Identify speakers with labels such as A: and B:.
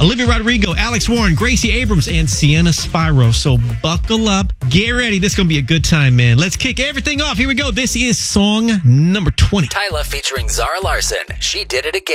A: Olivia Rodrigo, Alex Warren, Gracie Abrams, and Sienna Spyro. So buckle up. Get ready. This is going to be a good time, man. Let's kick everything off. Here we go. This is song number 20.
B: Tyla featuring Zara Larson. She did it again.